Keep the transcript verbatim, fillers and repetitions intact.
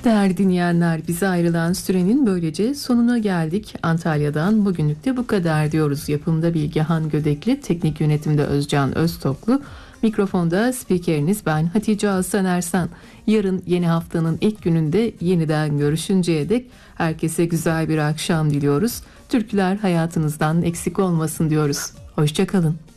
Değerli dinleyenler, bize ayrılan sürenin böylece sonuna geldik. Antalya'dan bugünlük de bu kadar diyoruz. Yapımda Bilgehan Gödekli, teknik yönetimde Özcan Öztoklu, mikrofonda spikeriniz ben Hatice Alsan Ersan. Yarın yeni haftanın ilk gününde yeniden görüşünceye dek herkese güzel bir akşam diliyoruz. Türküler hayatınızdan eksik olmasın diyoruz. Hoşça kalın.